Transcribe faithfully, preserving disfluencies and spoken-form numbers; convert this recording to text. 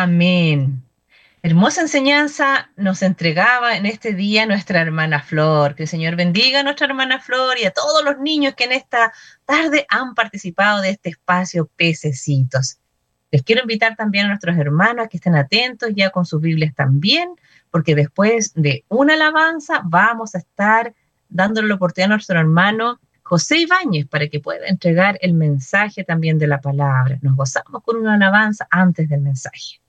Amén. Hermosa enseñanza nos entregaba en este día nuestra hermana Flor. Que el Señor bendiga a nuestra hermana Flor y a todos los niños que en esta tarde han participado de este espacio Pececitos. Les quiero invitar también a nuestros hermanos a que estén atentos ya con sus Biblias también, porque después de una alabanza vamos a estar dándole la oportunidad a nuestro hermano José Ibáñez para que pueda entregar el mensaje también de la palabra. Nos gozamos con una alabanza antes del mensaje.